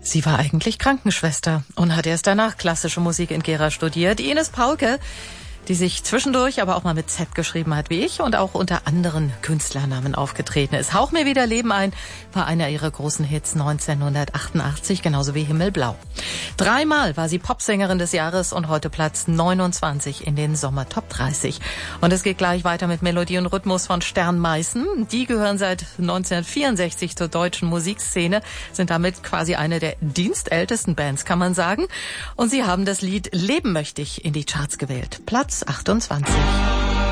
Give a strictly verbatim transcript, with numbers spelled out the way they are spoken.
Sie war eigentlich Krankenschwester und hat erst danach klassische Musik in Gera studiert. Ines Paulke, die sich zwischendurch aber auch mal mit Z geschrieben hat wie ich und auch unter anderen Künstlernamen aufgetreten ist. Hauch mir wieder Leben ein war einer ihrer großen Hits neunzehnhundertachtundachtzig, genauso wie Himmelblau. Dreimal war sie Popsängerin des Jahres und heute Platz neunundzwanzig in den Sommer Top dreißig. Und es geht gleich weiter mit Melodie und Rhythmus von Stern Meißen. Die gehören seit neunzehnhundertvierundsechzig zur deutschen Musikszene, sind damit quasi eine der dienstältesten Bands, kann man sagen. Und sie haben das Lied Leben möchte ich in die Charts gewählt. Platz achtundzwanzig.